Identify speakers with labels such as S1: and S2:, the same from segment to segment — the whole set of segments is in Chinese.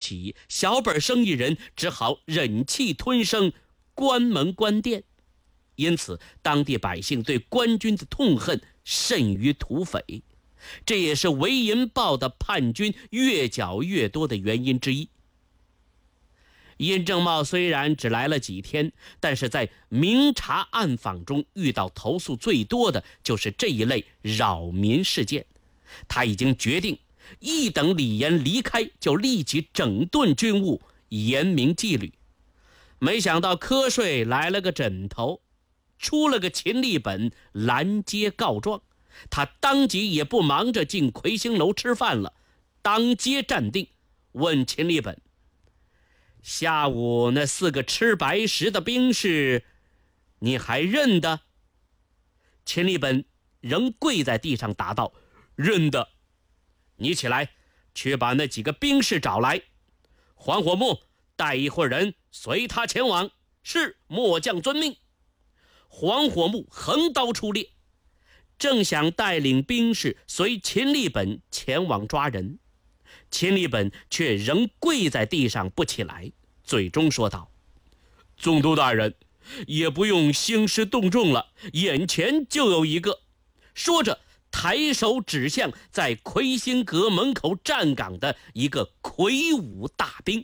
S1: 起，小本生意人只好忍气吞声，关门关店。因此当地百姓对官军的痛恨甚于土匪，这也是《韦银报》的叛军越剿越多的原因之一。殷正茂虽然只来了几天，但是在明察暗访中遇到投诉最多的就是这一类扰民事件。他已经决定一等李严离开，就立即整顿军务，严明纪律。没想到瞌睡来了个枕头，出了个秦立本拦街告状，他当即也不忙着进魁星楼吃饭了，当街站定，问秦立本：下午那4个吃白食的兵士，你还认得？秦立本仍跪在地上答道：认得。你起来，去把那几个兵士找来。黄火木带一伙人随他前往。是，末将遵命。黄火木横刀出列，正想带领兵士随秦立本前往抓人，秦立本却仍跪在地上不起来，最终说道：总督大人，也不用兴师动众了，眼前就有一个。说着抬手指向在魁星阁门口站岗的一个魁梧大兵。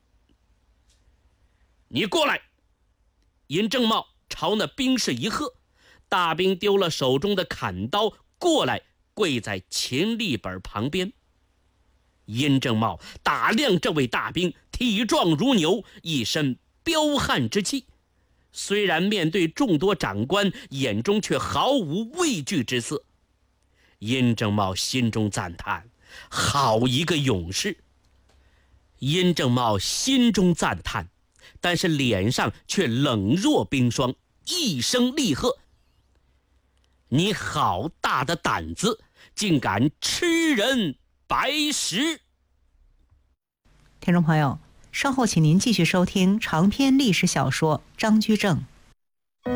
S1: 你过来！殷正茂朝那兵士一喝，大兵丢了手中的砍刀，过来跪在秦立本旁边。殷正茂打量这位大兵，体壮如牛，一身彪悍之气，虽然面对众多长官，眼中却毫无畏惧之色。殷正茂心中赞叹：好一个勇士！殷正茂心中赞叹，但是脸上却冷若冰霜，一声厉喝：你好大的胆子，竟敢吃人白食！
S2: 听众朋友，稍后请您继续收听长篇历史小说《张居正》。